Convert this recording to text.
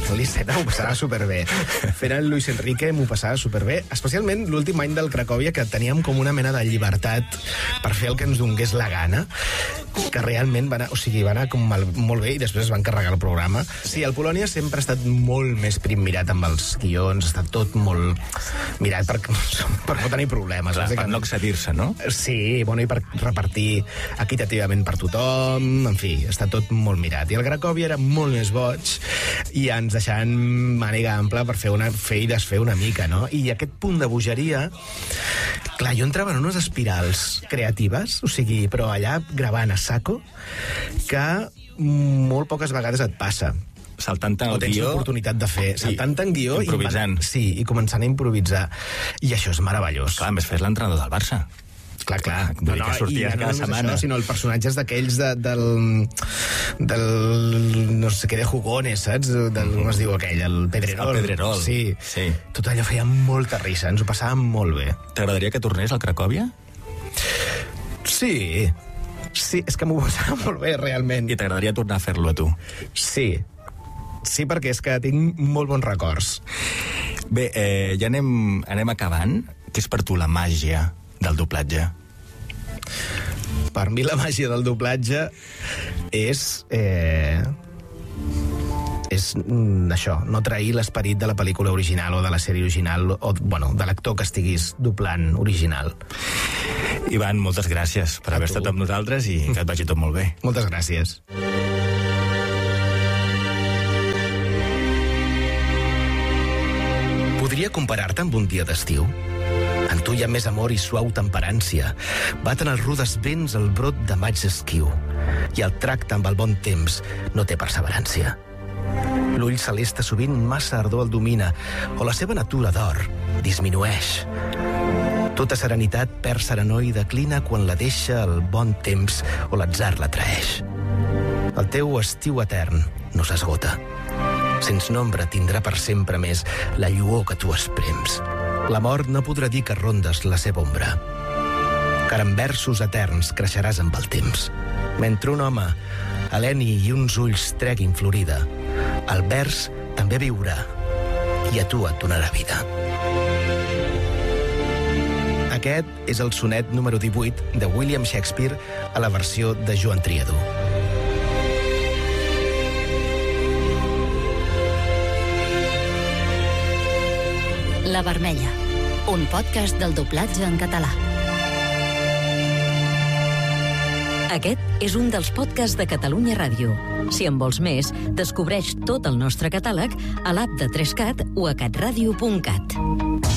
l'Iceta m'ho passava superbé. Fent el Luis Enrique m'ho passava superbé, especialment l'últim any del Cracòvia, que teníem com una mena de llibertat per fer el que ens donés la gana, que realment va anar com molt bé, i després es van carregar el programa. Sí, el Polònia sempre ha estat molt més prim mirat amb els guions, ha estat tot molt mirat per no tenir problemes. Clar, per no excedir-se, no? Sí, bueno, i per repartir equitativament per tothom, en fi, està tot molt mirat. I el Cracòvia era molt més boig, i ens deixaven màniga ampla per fer i desfer una mica, no? I aquest punt de bogeria, clar, jo entrava en unes espirals creatives, o sigui, però allà gravant a saco, que molt poques vegades et passa. Saltant en el tens guió... l'oportunitat de fer. Saltant en guió... Improvisant. I començant a improvisar. I això és meravellós. Clar, a més, fes l'entrenador del Barça. Clar. Vull dir que sorties cada setmana. Això, sinó el personatge és d'aquells del no sé què de jugones, saps? Com es diu aquell? El Pedrerol. El Pedrerol. Sí. Tot allò feia molta risa, ens ho passàvem molt bé. T'agradaria que tornés al Cracòvia? Sí, és que m'ho passava molt bé, realment. I t'agradaria tornar a fer-lo a tu? Sí, perquè és que tinc molt bons records. Bé, ja anem acabant. Què és per tu la màgia del doblatge? Per mi la màgia del doblatge és això, no trair l'esperit de la pel·lícula original o de la sèrie original o, bueno, de l'actor que estiguis doblant original. Ivan, moltes gràcies per haver estat amb nosaltres i que et vagi tot molt bé. Moltes gràcies. Podria comparar-te amb un dia d'estiu? En tu hi ha més amor i suau temperància. Baten els rudes vents el brot de maig esquiu. I el tracte amb el bon temps no té perseverància. L'ull celeste sovint massa ardor el domina, o la seva natura d'or disminueix. Tota serenitat perd serenor i declina quan la deixa el bon temps o l'atzar la traeix. El teu estiu etern no s'esgota. Sens nombre tindrà per sempre més la lluor que tu esprems. La mort no podrà dir que rondes la seva ombra. Car en versos eterns creixeràs amb el temps. Mentre un home, Heleni i uns ulls treguin florida, el vers també viurà i a tu et donarà vida. Aquest és el sonet número 18 de William Shakespeare a la versió de Joan Triadú. La Vermella, un podcast del doblatge en català. Aquest és un dels podcasts de Catalunya Ràdio. Si en vols més, descobreix tot el nostre catàleg a l'app de 3cat o a catradio.cat.